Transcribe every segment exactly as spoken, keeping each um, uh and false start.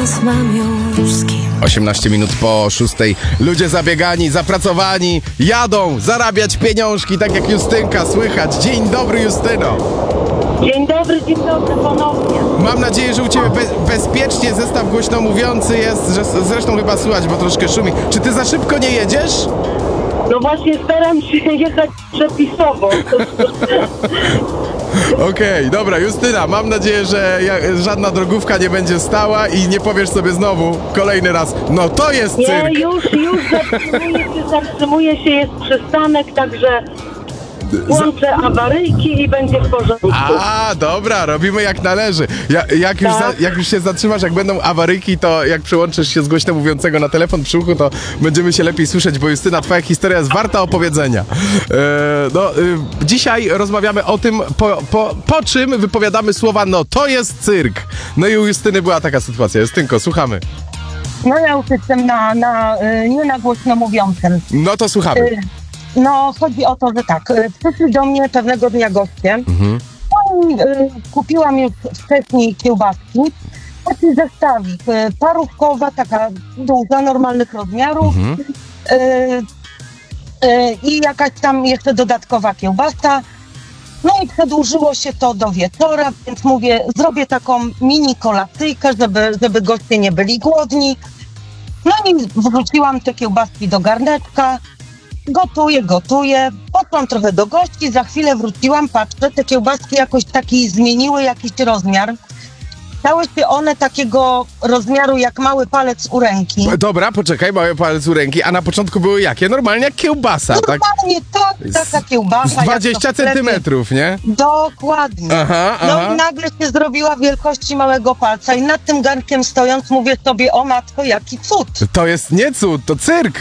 romans mam już z kim. osiemnaście minut po szóstej. Ludzie zabiegani, zapracowani, jadą zarabiać pieniążki, tak jak Justynka słychać. Dzień dobry, Justyno. Dzień dobry, dzień dobry ponownie. Mam nadzieję, że u Ciebie be- bezpiecznie zestaw głośno mówiący jest, że zresztą chyba słychać, bo troszkę szumi. Czy Ty za szybko nie jedziesz? No właśnie staram się jechać przepisowo. Okej, dobra, Justyna, mam nadzieję, że ja, żadna drogówka nie będzie stała i nie powiesz sobie znowu kolejny raz, no to jest Nie, cyrk. już, już zatrzymuje się, zatrzymuje się, jest przystanek, także włączę awaryjki i będzie w porządku. A, dobra, robimy jak należy. Ja, jak, już Tak. za, jak już się zatrzymasz, jak będą awaryjki, to jak przyłączysz się z głośno mówiącego na telefon przy uchu, to będziemy się lepiej słyszeć, bo Justyna, twoja historia jest warta opowiedzenia. E, no, e, dzisiaj rozmawiamy o tym, po, po, po czym wypowiadamy słowa, no to jest cyrk. No i u Justyny była taka sytuacja. Justynko, słuchamy. No ja już jestem na, na y, nie na głośno mówiącym. No to słuchamy. Y, No chodzi o to, że tak, y, przyszli do mnie pewnego dnia goście. Mhm. No i y, kupiłam już wcześniej kiełbaski. Taki zestawik, y, parówkowa, taka duża, normalnych rozmiarów. Mhm. Y, y, I jakaś tam jeszcze dodatkowa kiełbasa. No i przedłużyło się to do wieczora, więc mówię, zrobię taką mini kolacyjkę, żeby, żeby goście nie byli głodni. No i wrzuciłam te kiełbaski do garneczka, gotuję, gotuję, poszłam trochę do gości, za chwilę wróciłam, patrzę, te kiełbaski jakoś taki zmieniły jakiś rozmiar. Stały się one takiego rozmiaru jak mały palec u ręki. Dobra, poczekaj, mały palec u ręki, a na początku były jakie? Normalnie jak kiełbasa, tak? Normalnie tak, taka kiełbasa. Z jak to dwadzieścia w sklepie. centymetrów, nie? Dokładnie. Aha, No aha. i nagle się zrobiła wielkości małego palca i nad tym garnkiem stojąc mówię sobie, o matko, jaki cud. To jest nie cud, to cyrk.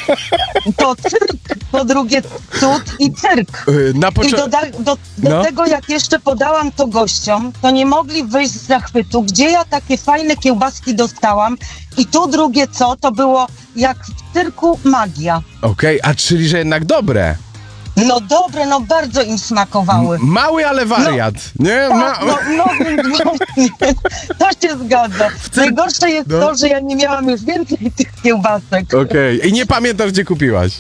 To cyrk, po drugie cud i cyrk. Na I początku... do, do, do No. tego, jak jeszcze podałam to gościom, to nie mogli wyjść z zachwytu, gdzie ja takie fajne kiełbaski dostałam i tu drugie co, to było jak w cyrku magia. Okej, a czyli, że jednak dobre. No dobre, no bardzo im smakowały. Mały, ale wariat, nie? Ma... Tak, no, no więc właśnie, to się zgadza. Najgorsze jest no. to, że ja nie miałam już więcej tych kiełbasek. Okej, i nie pamiętasz, gdzie kupiłaś?